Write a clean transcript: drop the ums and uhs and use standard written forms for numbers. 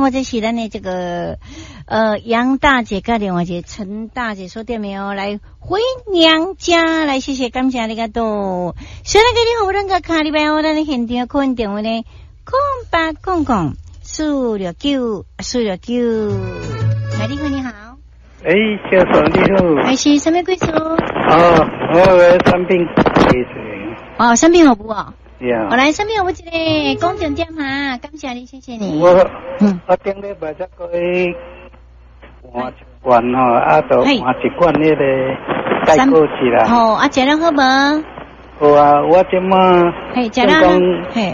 或者是咱的这个杨大姐跟另外一个陈大姐说对没有？来回娘家来，谢谢感谢你个多。所以那个你好，咱个卡里边我咱的现场可能电话呢，0800-469-469。来，你好，你好。 哎，小嫂你好。 还是什么贵州？ 我的产品产品好不好？ 呀。 我来产品好不这个公正点哈，感谢你，谢谢你。 我顶礼拜才过去换一罐就换一罐那个带过去啦。 好，食了好无？ 好啊，我这么嘿，食了。嘿。